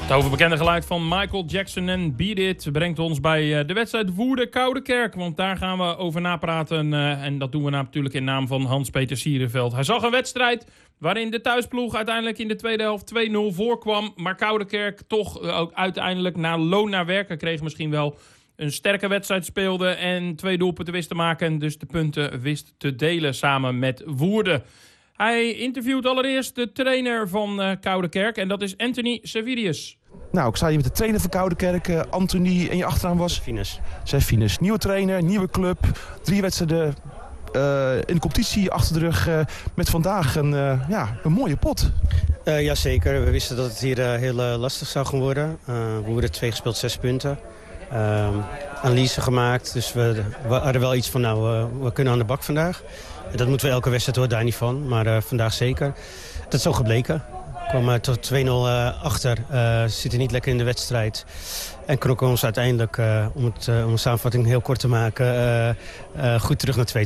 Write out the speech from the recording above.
Het overbekende geluid van Michael Jackson en Beat It brengt ons bij de wedstrijd Woerden-Koudekerk. Want daar gaan we over napraten en dat doen we natuurlijk in naam van Hans-Peter Sierenveld. Hij zag een wedstrijd waarin de thuisploeg uiteindelijk in de tweede helft 2-0 voorkwam. Maar Koudekerk toch ook uiteindelijk na loon naar werken kreeg misschien wel een sterke wedstrijd speelde en 2 doelpunten wist te maken. En dus de punten wist te delen samen met Woerden. Hij interviewt allereerst de trainer van Koudekerk en dat is Anthony Savvidius. Nou, ik sta hier met de trainer van Koudekerk, Anthony, en je achternaam was? Savvidius. Nieuwe trainer, nieuwe club, 3 wedstrijden in de competitie achter de rug met vandaag een mooie pot. Jazeker, we wisten dat het hier heel lastig zou gaan worden. We worden 2 gespeeld, 6 punten. Analyse gemaakt, dus we hadden wel iets van, we kunnen aan de bak vandaag. Dat moeten we elke wedstrijd, hoor, daar niet van, maar vandaag zeker. Dat is zo gebleken. We kwamen tot 2-0 achter, zitten niet lekker in de wedstrijd. En knokken ons uiteindelijk, om een samenvatting heel kort te maken, goed terug naar 2-2.